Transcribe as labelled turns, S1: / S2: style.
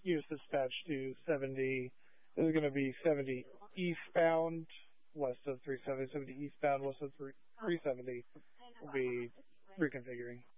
S1: use dispatch to 70. This is going to be 70 eastbound, west of 370. 70 eastbound, west of 370. We'll be reconfiguring.